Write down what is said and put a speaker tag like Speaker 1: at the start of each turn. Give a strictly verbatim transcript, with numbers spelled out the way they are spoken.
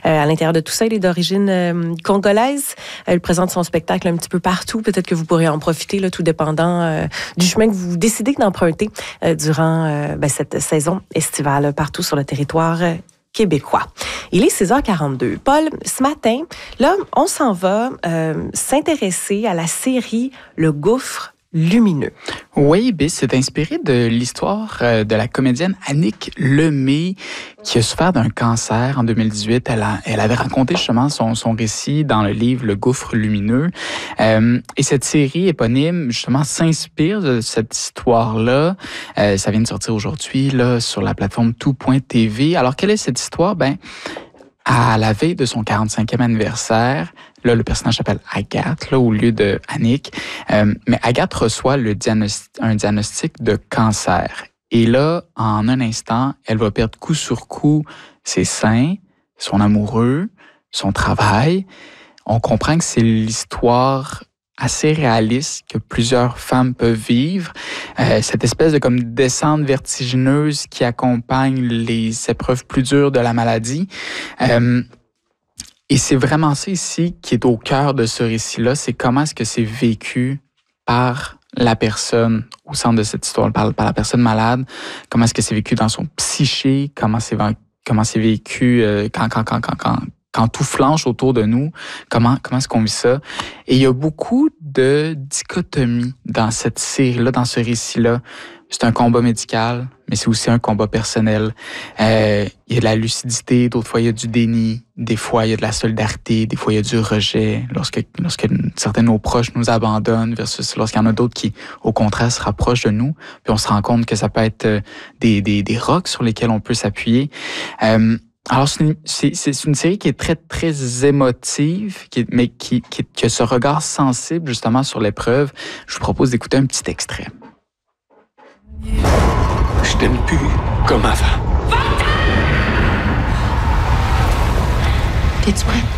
Speaker 1: Euh, à l'intérieur de tout ça, il est d'origine euh, congolaise. Elle présente son spectacle un petit peu partout. Peut-être que vous pourrez en profiter, là, tout dépendant euh, du chemin que vous décidez d'emprunter euh, durant euh, ben, cette saison estivale partout sur le territoire euh, québécois. Il est six heures quarante-deux. Paul, ce matin, là, on s'en va euh, s'intéresser à la série Le Gouffre lumineux.
Speaker 2: Oui, ben, c'est inspiré de l'histoire de la comédienne Annick Lemay qui a souffert d'un cancer en deux mille dix-huit. Elle, a, elle avait raconté justement son, son récit dans le livre Le Gouffre lumineux. Euh, et cette série éponyme, justement, s'inspire de cette histoire-là. Euh, ça vient de sortir aujourd'hui là sur la plateforme tout point t v. Alors, quelle est cette histoire? Ben, à la veille de son quarante-cinquième anniversaire, là, le personnage s'appelle Agathe, là, au lieu de Annick. Euh, mais Agathe reçoit le diagnostic, un diagnostic de cancer. Et là, en un instant, elle va perdre coup sur coup ses seins, son amoureux, son travail. On comprend que c'est l'histoire assez réaliste que plusieurs femmes peuvent vivre. Euh, cette espèce de comme descente vertigineuse qui accompagne les épreuves plus dures de la maladie. Euh, et c'est vraiment ça ici qui est au cœur de ce récit-là, c'est comment est-ce que c'est vécu par la personne au centre de cette histoire, par, par la personne malade, comment est-ce que c'est vécu dans son psyché, comment c'est, comment c'est vécu euh, quand, quand, quand, quand, quand Quand tout flanche autour de nous, comment, comment est-ce qu'on vit ça? Et il y a beaucoup de dichotomies dans cette série-là, dans ce récit-là. C'est un combat médical, mais c'est aussi un combat personnel. Euh, il y a de la lucidité, d'autres fois il y a du déni, des fois il y a de la solidarité, des fois il y a du rejet, lorsque, lorsque certains de nos proches nous abandonnent versus lorsqu'il y en a d'autres qui, au contraire, se rapprochent de nous. Puis on se rend compte que ça peut être des, des, des rocs sur lesquels on peut s'appuyer. Euh, Alors, c'est une, c'est, c'est une série qui est très, très émotive, qui, mais qui, qui, qui a ce regard sensible, justement, sur l'épreuve. Je vous propose d'écouter un petit extrait.
Speaker 3: Je t'aime plus comme avant.
Speaker 4: T'es-tu prête?